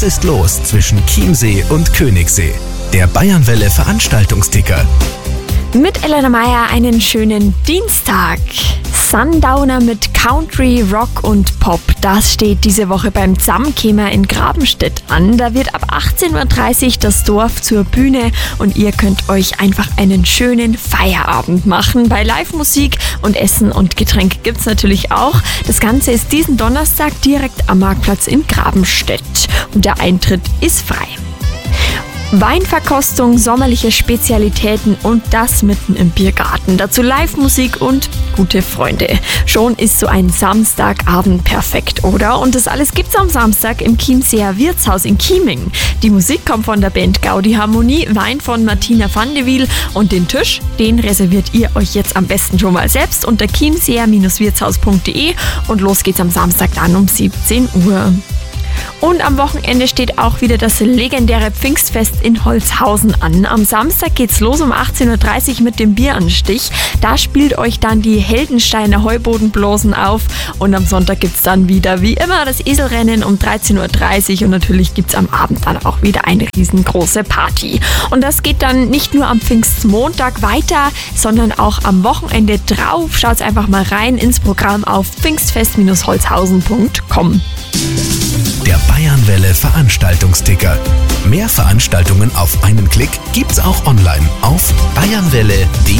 Was ist los zwischen Chiemsee und Königssee? Der Bayernwelle Veranstaltungsticker. Mit Elena Meyer einen schönen Dienstag. Sundowner mit Country, Rock und Pop. Das steht diese Woche beim Zamkemer in Grabenstedt an. Da wird ab 18.30 Uhr das Dorf zur Bühne und ihr könnt euch einfach einen schönen Feierabend machen. Bei Live-Musik und Essen und Getränke gibt's natürlich auch. Das Ganze ist diesen Donnerstag direkt am Marktplatz in Grabenstedt und der Eintritt ist frei. Weinverkostung, sommerliche Spezialitäten und das mitten im Biergarten. Dazu Live-Musik und gute Freunde. Schon ist so ein Samstagabend perfekt, oder? Und das alles gibt's am Samstag im Chiemseer Wirtshaus in Chieming. Die Musik kommt von der Band Gaudi Harmonie, Wein von Martina van de Wiel und den Tisch, den reserviert ihr euch jetzt am besten schon mal selbst unter chiemseer-wirtshaus.de und los geht's am Samstag dann um 17 Uhr. Und am Wochenende steht auch wieder das legendäre Pfingstfest in Holzhausen an. Am Samstag geht's los um 18.30 Uhr mit dem Bieranstich. Da spielt euch dann die Heldensteiner Heubodenblosen auf. Und am Sonntag gibt's dann wieder wie immer das Eselrennen um 13.30 Uhr. Und natürlich gibt's am Abend dann auch wieder eine riesengroße Party. Und das geht dann nicht nur am Pfingstmontag weiter, sondern auch am Wochenende drauf. Schaut's einfach mal rein ins Programm auf pfingstfest-holzhausen.com. Der Bayernwelle Veranstaltungsticker. Mehr Veranstaltungen auf einen Klick gibt's auch online auf bayernwelle.de.